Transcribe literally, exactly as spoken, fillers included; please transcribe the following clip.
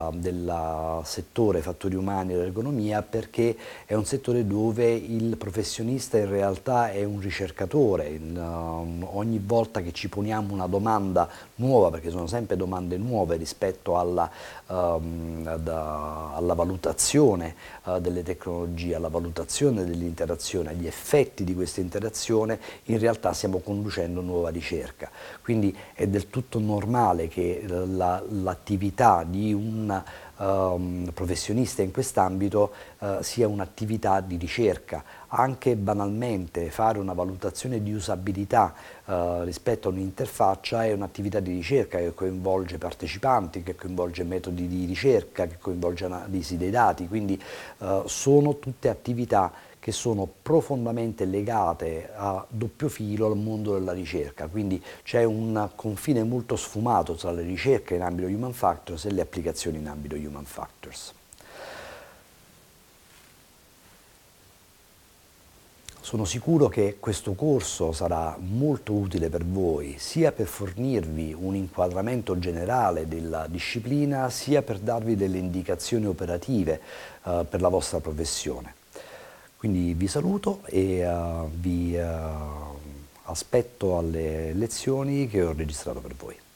del settore fattori umani dell'ergonomia, perché è un settore dove il professionista in realtà è un ricercatore. In, um, ogni volta che ci poniamo una domanda nuova, perché sono sempre domande nuove rispetto alla, um, da, alla valutazione uh, delle tecnologie, alla valutazione dell'interazione, agli effetti di questa interazione, in realtà stiamo conducendo nuova ricerca. Quindi è del tutto normale che l'attività la, di un Um, professionista in quest'ambito uh, sia un'attività di ricerca. Anche banalmente fare una valutazione di usabilità uh, rispetto a un'interfaccia è un'attività di ricerca che coinvolge partecipanti, che coinvolge metodi di ricerca, che coinvolge analisi dei dati, quindi uh, sono tutte attività che sono profondamente legate a doppio filo al mondo della ricerca, quindi c'è un confine molto sfumato tra le ricerche in ambito human factors e le applicazioni in ambito human factors. Sono sicuro che questo corso sarà molto utile per voi, sia per fornirvi un inquadramento generale della disciplina, sia per darvi delle indicazioni operative eh, per la vostra professione. Quindi vi saluto e uh, vi uh, aspetto alle lezioni che ho registrato per voi.